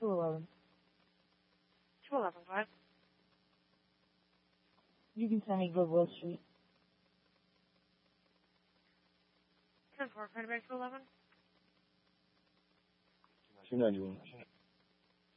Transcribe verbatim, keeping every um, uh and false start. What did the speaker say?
two eleven. two eleven, go ahead. You can send me Goodwill Street. ten four, find back to eleven. two ninety-one.